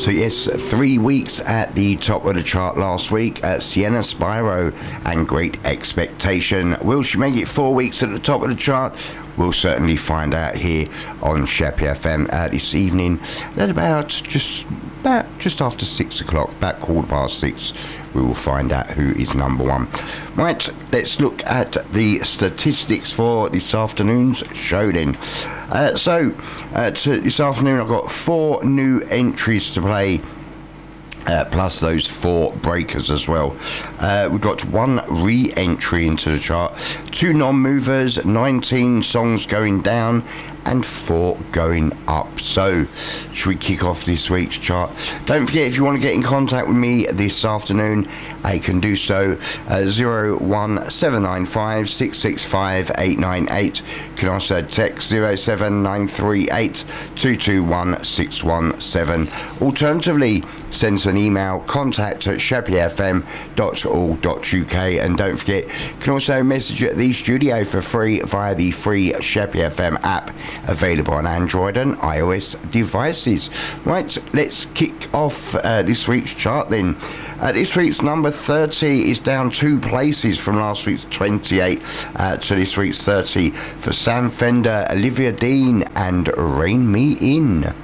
So yes, 3 weeks at the top of the chart last week at Sienna Spyro and Great Expectation. Will she make it 4 weeks at the top of the chart? We'll certainly find out here on Sheppey FM this evening at about just after 6 o'clock, about 6:15. We will find out who is number one. Right, let's look at the statistics for this afternoon's show then. So this afternoon I've got 4 new entries to play, plus those 4 breakers as well. We've got 1 re-entry into the chart, 2 non-movers, 19 songs going down, and 4 going up. So should we kick off this week's chart? Don't forget, if you want to get in contact with me this afternoon, you can do so 01795 665 898. You can also text 07938 221 617. Alternatively, send us an email, contact@sheppeyfm.org.uk, and don't forget, you can also message at the studio for free via the free Sheppey FM app, available on Android and iOS devices. Right, let's kick off this week's chart then. This week's number 30 is down 2 places from last week's 28 to this week's 30 for Sam Fender, Olivia Dean and Rein Me In.